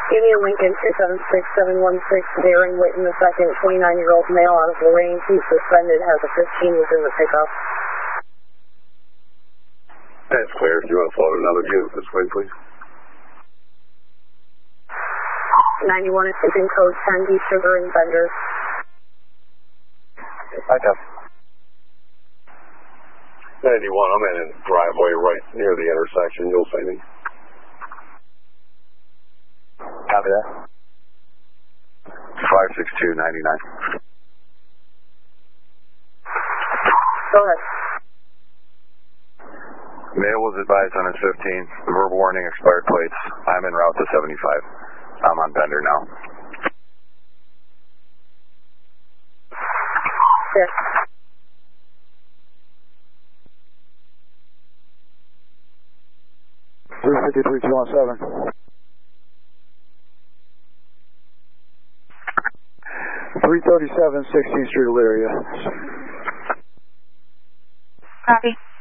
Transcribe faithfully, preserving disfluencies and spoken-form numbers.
Union Lincoln two seven six seven one six, Darren Whitten the second, twenty-nine-year-old male out of Lorraine. He's suspended, has a fifteen within the pickup. That's clear. Do you want to float another unit this way, please? ninety-one is shipping code ten D Sugar and Bender. I got ninety-one, I'm in a driveway right near the intersection. You'll see me. Copy that. five six two ninety-nine. Go ahead. Male was advised on his fifteen. Verbal warning, expired plates. I'm en route to seventy-five. I'm on Bender now. Yes. three fifty-three two one seven. three thirty-seven sixteenth Street, Elyria. Copy.